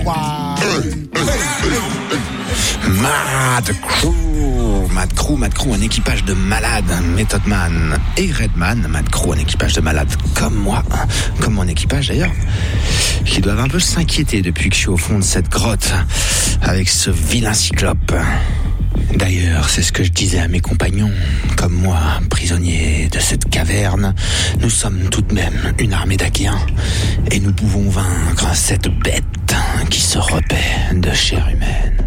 Mad Crew, un équipage de malades, Method Man et Redman, Mad Crew, un équipage de malades comme moi, comme mon équipage d'ailleurs, qui doivent un peu s'inquiéter depuis que je suis au fond de cette grotte avec ce vilain cyclope. D'ailleurs, c'est ce que je disais à mes compagnons, comme moi, prisonniers de cette caverne, nous sommes tout de même une armée d'Akiens, et nous pouvons vaincre cette bête qui se repaît de chair humaine.